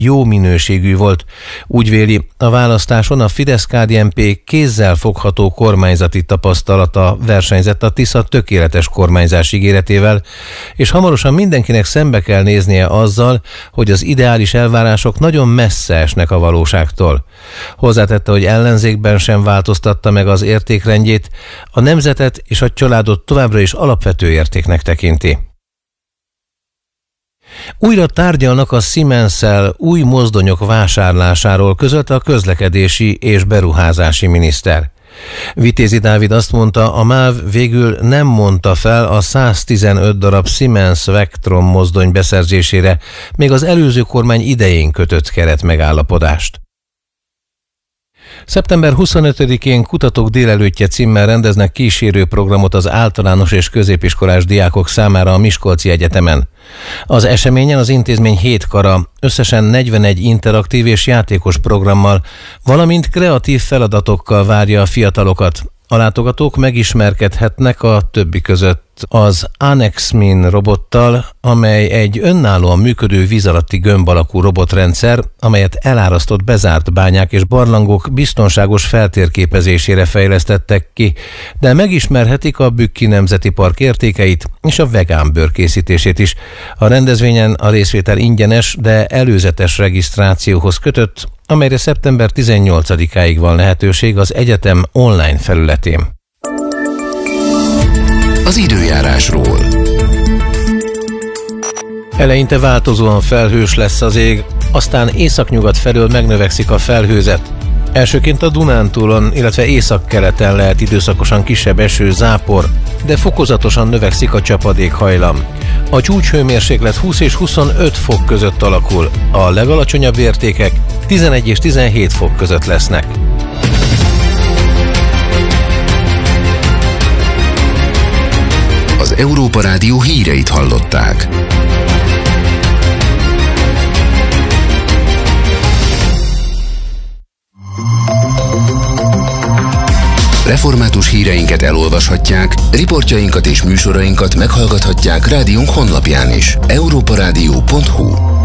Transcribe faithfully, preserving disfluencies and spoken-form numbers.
jó minőségű volt. Úgy véli, a választáson a Fidesz-ká dé en pé kézzel fogható kormányzati tapasztalata versenyzett a Tisza tökéletes kormányzás ígéretével, és hamarosan mindenkinek szembe kell néznie azzal, hogy az ideális elvárások nagyon messze esnek a valóságtól. Hozzátette, hogy ellenzékben sem változtatta meg az értékrendjét, a nemzetet és a családot továbbra is alapvető értéknek tekinti. Újra tárgyalnak a Siemens-szel új mozdonyok vásárlásáról, közölte a közlekedési és beruházási miniszter. Vitézi Dávid azt mondta, a MÁV végül nem mondta fel a száztizenöt darab Siemens Vectron mozdony beszerzésére még az előző kormány idején kötött keretmegállapodást. szeptember huszonötödikén Kutatók délelőttje címmel rendeznek kísérő programot az általános és középiskolás diákok számára a Miskolci Egyetemen. Az eseményen az intézmény hét kara, összesen negyvenegy interaktív és játékos programmal, valamint kreatív feladatokkal várja a fiatalokat. A látogatók megismerkedhetnek a többi között az Anexmin robottal, amely egy önállóan működő víz alatti gömb alakú robotrendszer, amelyet elárasztott bezárt bányák és barlangok biztonságos feltérképezésére fejlesztettek ki, de megismerhetik a Bükki Nemzeti Park értékeit és a vegán bőr készítését is. A rendezvényen a részvétel ingyenes, de előzetes regisztrációhoz kötött, amelyre szeptember tizennyolcadikáig van lehetőség az egyetem online felületén. Az időjárásról. Eleinte változóan felhős lesz az ég, aztán északnyugat felől megnövekszik a felhőzet. Elsőként a Dunántúlon, illetve északkeleten lehet időszakosan kisebb eső, zápor, de fokozatosan növekszik a csapadékhajlam. A csúcshőmérséklet húsz és huszonöt fok között alakul, a legalacsonyabb értékek tizenegy és tizenhét fok között lesznek. Az Európa Rádió híreit hallották. Református híreinket elolvashatják, riportjainkat és műsorainkat meghallgathatják rádiónk honlapján is. európa rádió pont hu